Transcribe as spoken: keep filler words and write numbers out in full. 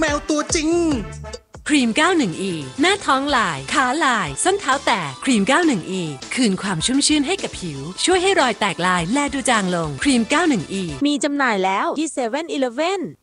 แมวตัวจริงครีม เก้าสิบ อี หน้าท้องลายขาลายส้นเท้าแตกครีม เก้าสิบ อี คืนความชุ่มชื่นให้กับผิวช่วยให้รอยแตกลายแลดูจางลงครีม เก้าสิบ อีมีจำหน่ายแล้วที่เซเว่นอีเลฟเว่น